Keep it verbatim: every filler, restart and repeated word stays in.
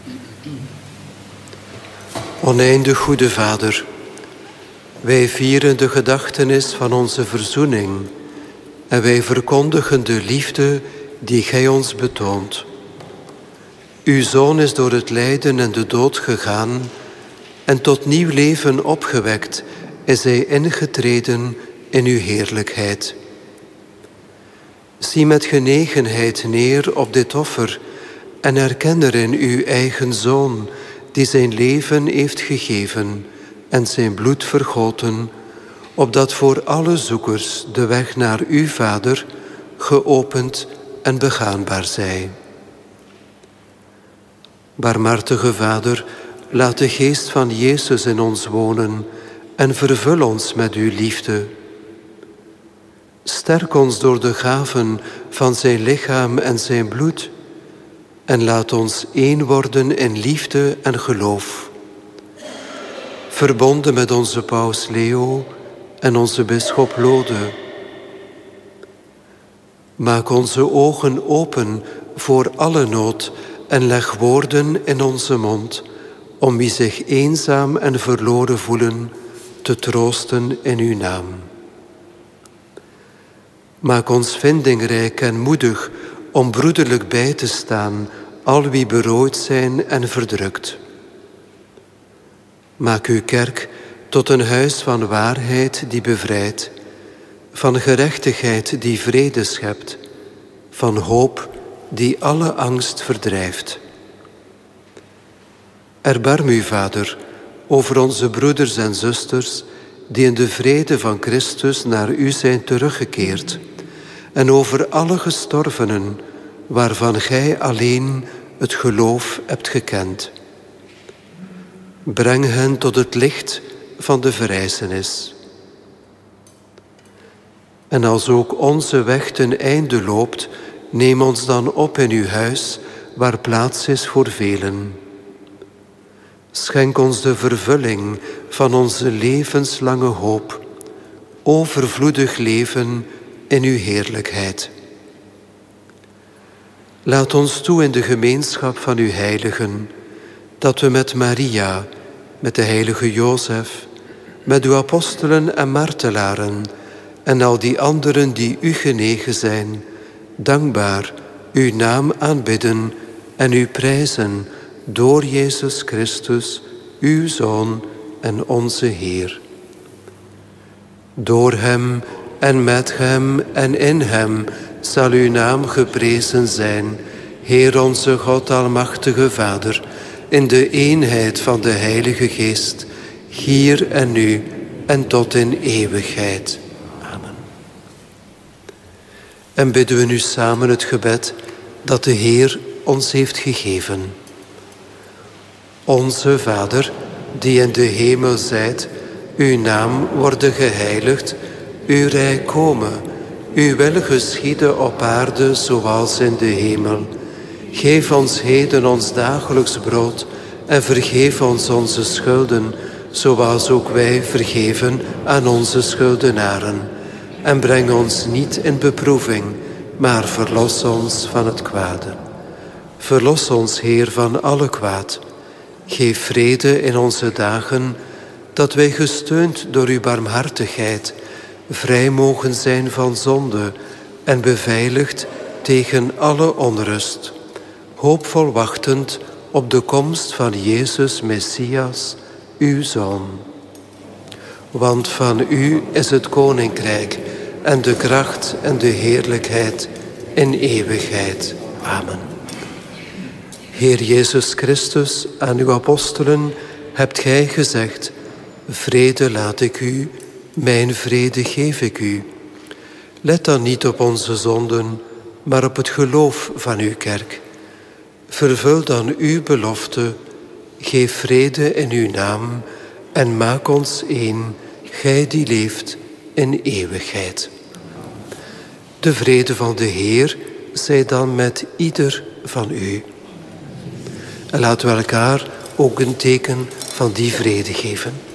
Oneindig goede Vader, wij vieren de gedachtenis van onze verzoening en wij verkondigen de liefde die Gij ons betoont. Uw Zoon is door het lijden en de dood gegaan en tot nieuw leven opgewekt is Hij ingetreden in uw heerlijkheid. Zie met genegenheid neer op dit offer en herken erin uw eigen Zoon, die zijn leven heeft gegeven en zijn bloed vergoten, opdat voor alle zoekers de weg naar uw Vader geopend en begaanbaar zij. Barmhartige Vader, laat de geest van Jezus in ons wonen en vervul ons met uw liefde. Sterk ons door de gaven van zijn lichaam en zijn bloed en laat ons één worden in liefde en geloof. Verbonden met onze paus Leo en onze bisschop Lode. Maak onze ogen open voor alle nood en leg woorden in onze mond, om wie zich eenzaam en verloren voelen, te troosten in uw naam. Maak ons vindingrijk en moedig om broederlijk bij te staan, al wie berooid zijn en verdrukt. Maak uw kerk tot een huis van waarheid die bevrijdt, van gerechtigheid die vrede schept, van hoop die alle angst verdrijft. Erbarm u, Vader, over onze broeders en zusters die in de vrede van Christus naar u zijn teruggekeerd, en over alle gestorvenen waarvan gij alleen het geloof hebt gekend. Breng hen tot het licht van de verrijzenis. En als ook onze weg ten einde loopt, neem ons dan op in uw huis, waar plaats is voor velen. Schenk ons de vervulling van onze levenslange hoop, overvloedig leven in uw heerlijkheid. Laat ons toe in de gemeenschap van uw heiligen, dat we met Maria, met de heilige Jozef, met uw apostelen en martelaren en al die anderen die u genegen zijn, dankbaar uw naam aanbidden en u prijzen door Jezus Christus, uw Zoon en onze Heer. Door hem en met hem en in hem zal uw naam geprezen zijn, Heer onze God, almachtige Vader, in de eenheid van de Heilige Geest, hier en nu en tot in eeuwigheid. Amen. En bidden we nu samen het gebed dat de Heer ons heeft gegeven. Onze Vader, die in de hemel zijt, uw naam worden geheiligd, uw rijk komen, uw wil geschieden op aarde zoals in de hemel. Geef ons heden ons dagelijks brood en vergeef ons onze schulden, zoals ook wij vergeven aan onze schuldenaren. En breng ons niet in beproeving, maar verlos ons van het kwade. Verlos ons, Heer, van alle kwaad. Geef vrede in onze dagen, dat wij gesteund door uw barmhartigheid vrij mogen zijn van zonde en beveiligd tegen alle onrust, hoopvol wachtend op de komst van Jezus Messias, uw Zoon. Want van u is het koninkrijk en de kracht en de heerlijkheid in eeuwigheid. Amen. Heer Jezus Christus, aan uw apostelen hebt gij gezegd: vrede laat ik u, mijn vrede geef ik u. Let dan niet op onze zonden, maar op het geloof van uw kerk. Vervul dan uw belofte, geef vrede in uw naam en maak ons één, gij die leeft in eeuwigheid. De vrede van de Heer zij dan met ieder van u. En laten we elkaar ook een teken van die vrede geven.